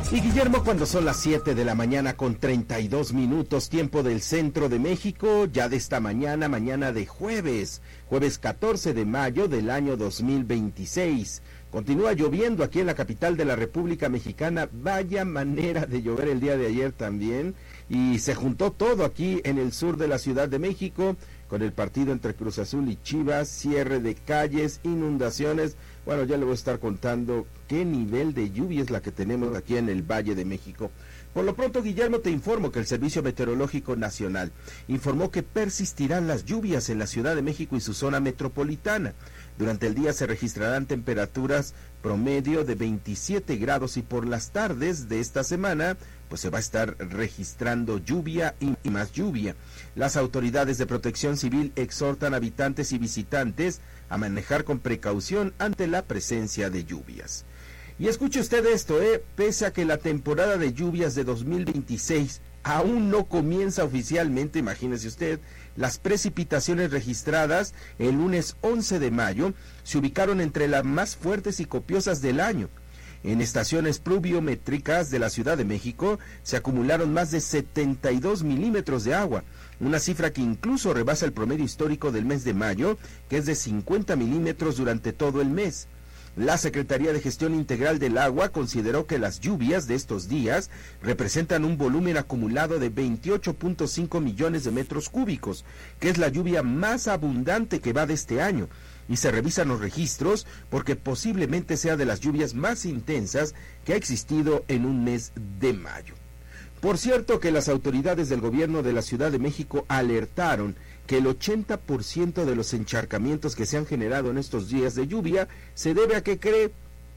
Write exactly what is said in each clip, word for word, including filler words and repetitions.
Y Guillermo, cuando son las siete de la mañana con treinta y dos minutos, tiempo del centro de México, ya de esta mañana, mañana de jueves, jueves catorce de mayo del año dos mil veintiséis. Continúa lloviendo aquí en la capital de la República Mexicana, vaya manera de llover el día de ayer también, y se juntó todo aquí en el sur de la Ciudad de México, con el partido entre Cruz Azul y Chivas, cierre de calles, inundaciones. Bueno, ya le voy a estar contando qué nivel de lluvia es la que tenemos aquí en el Valle de México. Por lo pronto, Guillermo, te informo que el Servicio Meteorológico Nacional informó que persistirán las lluvias en la Ciudad de México y su zona metropolitana. Durante el día se registrarán temperaturas promedio de veintisiete grados y por las tardes de esta semana pues se va a estar registrando lluvia y, y más lluvia. Las autoridades de protección civil exhortan a habitantes y visitantes a manejar con precaución ante la presencia de lluvias. Y escuche usted esto, eh, pese a que la temporada de lluvias de dos mil veintiséis aún no comienza oficialmente, imagínese usted, las precipitaciones registradas el lunes once de mayo se ubicaron entre las más fuertes y copiosas del año. En estaciones pluviométricas de la Ciudad de México se acumularon más de setenta y dos milímetros de agua, una cifra que incluso rebasa el promedio histórico del mes de mayo, que es de cincuenta milímetros durante todo el mes. La Secretaría de Gestión Integral del Agua consideró que las lluvias de estos días representan un volumen acumulado de veintiocho punto cinco millones de metros cúbicos, que es la lluvia más abundante que va de este año, y se revisan los registros porque posiblemente sea de las lluvias más intensas que ha existido en un mes de mayo. Por cierto que las autoridades del gobierno de la Ciudad de México alertaron que el ochenta por ciento de los encharcamientos que se han generado en estos días de lluvia se debe a que cree,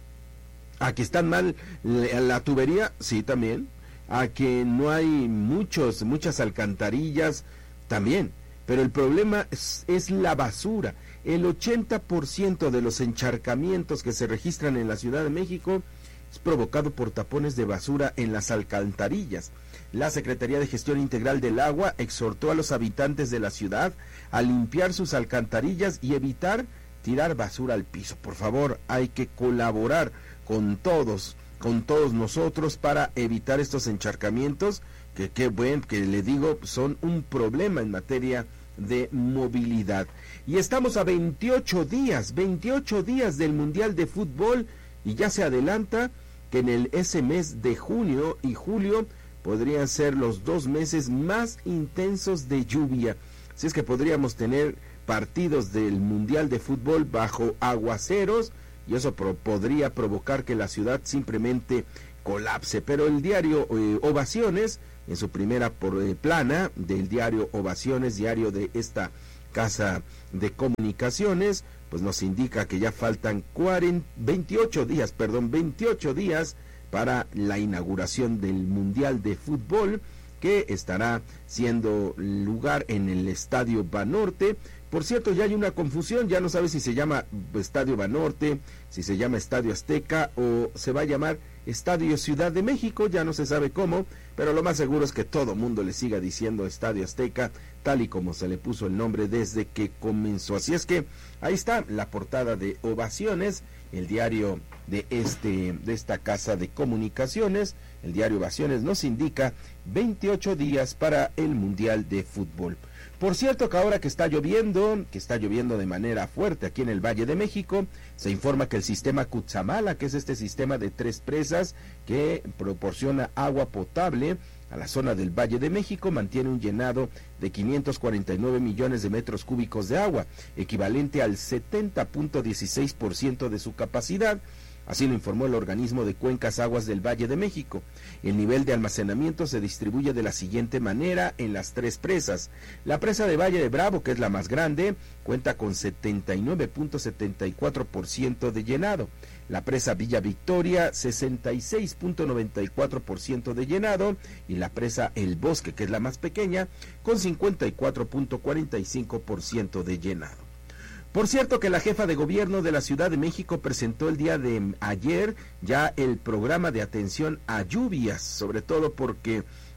a que están mal la, la tubería, sí también, a que no hay muchos, muchas alcantarillas, también, pero el problema es, es la basura. El ochenta por ciento de los encharcamientos que se registran en la Ciudad de México es provocado por tapones de basura en las alcantarillas. La Secretaría de Gestión Integral del Agua exhortó a los habitantes de la ciudad a limpiar sus alcantarillas y evitar tirar basura al piso. Por favor, hay que colaborar con todos, con todos nosotros para evitar estos encharcamientos, que qué bueno, que le digo, son un problema en materia de movilidad. Y estamos a veintiocho días, veintiocho días del Mundial de Fútbol, y ya se adelanta que en el ese mes de junio y julio podrían ser los dos meses más intensos de lluvia. Así es que podríamos tener partidos del Mundial de Fútbol bajo aguaceros, y eso pro- podría provocar que la ciudad simplemente colapse. Pero el diario eh, Ovaciones, en su primera por, eh, plana del diario Ovaciones, diario de esta casa de comunicaciones, pues nos indica que ya faltan cuarenta, veintiocho días, perdón, veintiocho días para la inauguración del Mundial de Fútbol, que estará siendo lugar en el Estadio Banorte. Por cierto, ya hay una confusión, ya no sabe si se llama Estadio Banorte, si se llama Estadio Azteca o se va a llamar Estadio Ciudad de México, ya no se sabe cómo, pero lo más seguro es que todo mundo le siga diciendo Estadio Azteca, tal y como se le puso el nombre desde que comenzó. Así es que ahí está la portada de Ovaciones, el diario de este de esta casa de comunicaciones. El diario Ovaciones nos indica veintiocho días para el Mundial de Fútbol. Por cierto que ahora que está lloviendo, que está lloviendo de manera fuerte aquí en el Valle de México, se informa que el sistema Cutzamala, que es este sistema de tres presas que proporciona agua potable a la zona del Valle de México, mantiene un llenado de quinientos cuarenta y nueve millones de metros cúbicos de agua, equivalente al setenta punto dieciséis por ciento de su capacidad. Así lo informó el organismo de Cuencas Aguas del Valle de México. El nivel de almacenamiento se distribuye de la siguiente manera en las tres presas. La presa de Valle de Bravo, que es la más grande, cuenta con setenta y nueve punto setenta y cuatro por ciento de llenado. La presa Villa Victoria, sesenta y seis punto noventa y cuatro por ciento de llenado. Y la presa El Bosque, que es la más pequeña, con cincuenta y cuatro punto cuarenta y cinco por ciento de llenado. Por cierto que la jefa de gobierno de la Ciudad de México presentó el día de ayer ya el programa de atención a lluvias, sobre todo porque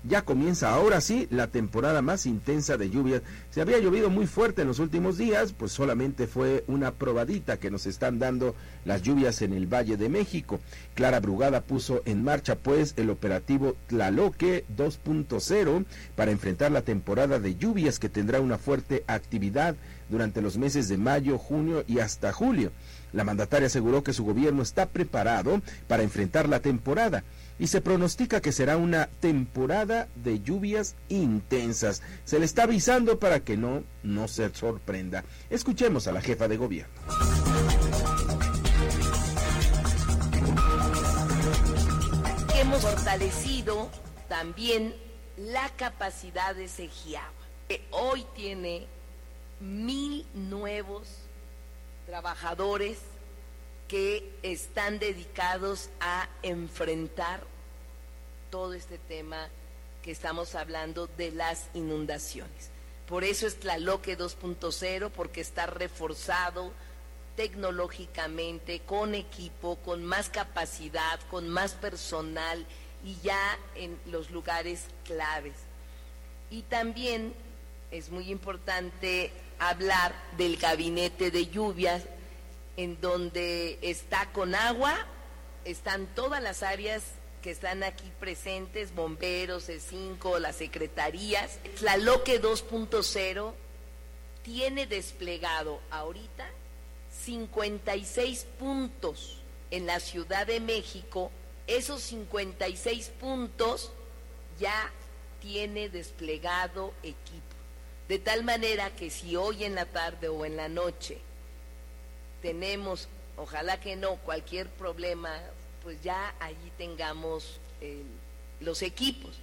ya comienza ahora sí la temporada más intensa de lluvias. Se había llovido muy fuerte en los últimos días, pues solamente fue una probadita que nos están dando las lluvias en el Valle de México. Clara Brugada puso en marcha pues el operativo Tlaloque dos punto cero para enfrentar la temporada de lluvias que tendrá una fuerte actividad durante los meses de mayo, junio y hasta julio. La mandataria aseguró que su gobierno está preparado para enfrentar la temporada y se pronostica que será una temporada de lluvias intensas. Se le está avisando para que no, no se sorprenda. Escuchemos a la jefa de gobierno. Hemos fortalecido también la capacidad de Segiagua, que hoy tiene mil nuevos trabajadores que están dedicados a enfrentar todo este tema que estamos hablando de las inundaciones. Por eso es Tlaloque dos punto cero, porque está reforzado tecnológicamente, con equipo, con más capacidad, con más personal y ya en los lugares claves. Y también es muy importante hablar del gabinete de lluvias, en donde está Conagua, están todas las áreas que están aquí presentes, bomberos, C cinco, las secretarías. Tlaloque dos punto cero tiene desplegado ahorita cincuenta y seis puntos en la Ciudad de México. Esos cincuenta y seis puntos ya tiene desplegado equipo, de tal manera que si hoy en la tarde o en la noche tenemos, ojalá que no, cualquier problema, pues ya allí tengamos eh, los equipos.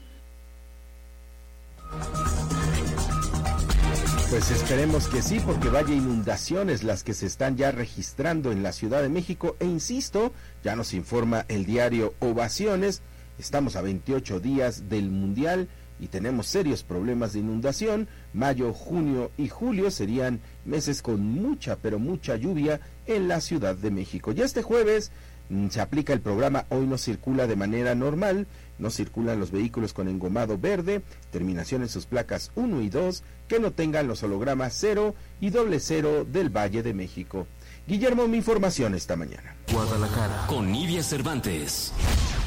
Pues esperemos que sí, porque vaya inundaciones las que se están ya registrando en la Ciudad de México, e insisto, ya nos informa el diario Ovaciones, estamos a veintiocho días del Mundial y tenemos serios problemas de inundación. Mayo, junio y julio serían meses con mucha, pero mucha lluvia en la Ciudad de México. Ya este jueves mmm, se aplica el programa Hoy no circula de manera normal, no circulan los vehículos con engomado verde, terminación en sus placas uno y dos, que no tengan los hologramas cero y doble cero del Valle de México. Guillermo, mi información esta mañana. Guadalajara, con Nidia Cervantes.